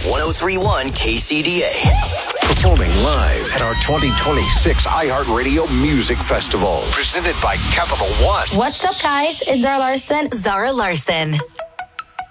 1031 KCDA. Performing live at our 2026 iHeartRadio Music Festival. Presented by Capital One. What's up, guys? It's Zara Larson. Zara Larson.